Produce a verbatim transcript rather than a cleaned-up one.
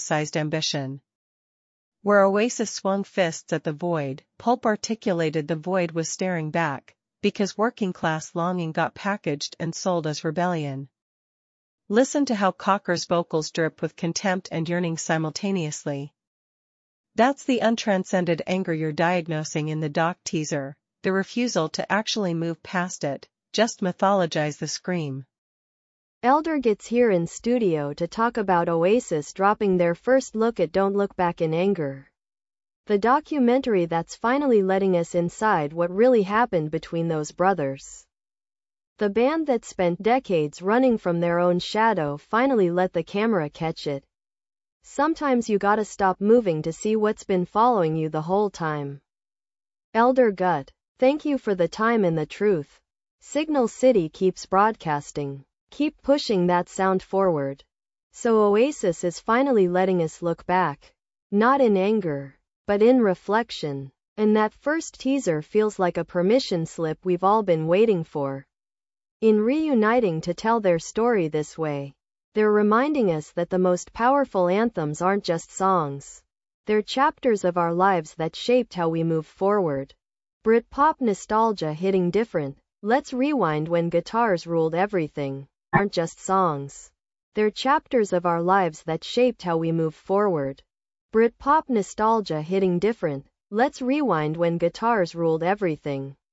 sized ambition. Where Oasis swung fists at the void, Pulp articulated the void was staring back, because working-class longing got packaged and sold as rebellion. Listen to how Cocker's vocals drip with contempt and yearning simultaneously. That's the untranscended anger you're diagnosing in the doc teaser, the refusal to actually move past it, just mythologize the scream. Elder gets here in studio to talk about Oasis dropping their first look at Don't Look Back in Anger. The documentary that's finally letting us inside what really happened between those brothers. The band that spent decades running from their own shadow finally let the camera catch it. Sometimes you gotta stop moving to see what's been following you the whole time. Elder Gut, thank you for the time and the truth. Signal City keeps broadcasting. Keep pushing that sound forward. So Oasis is finally letting us look back. Not in anger, but in reflection. And that first teaser feels like a permission slip we've all been waiting for. In reuniting to tell their story this way, they're reminding us that the most powerful anthems aren't just songs. They're chapters of our lives that shaped how we move forward. Britpop nostalgia hitting different. Let's rewind when guitars ruled everything. Aren't just songs. They're chapters of our lives that shaped how we move forward. Britpop nostalgia hitting different. Let's rewind when guitars ruled everything.